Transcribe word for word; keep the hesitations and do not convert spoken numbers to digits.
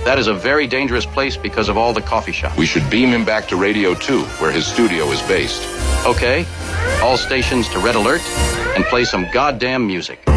That is a very dangerous place because of all the coffee shops. We should beam him back to Radio two, where his studio is based. Okay. All stations to Red Alert and play some goddamn music.